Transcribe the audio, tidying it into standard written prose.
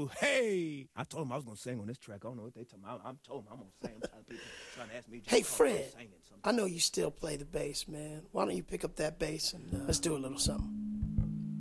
to Hey. I told him I was gonna sing on this track. I don't know what they told me. I told him I'm gonna sing. I'm people trying to ask me. Hey Fred, I know you still play the bass, man. Why don't you pick up that bass and let's do a little something?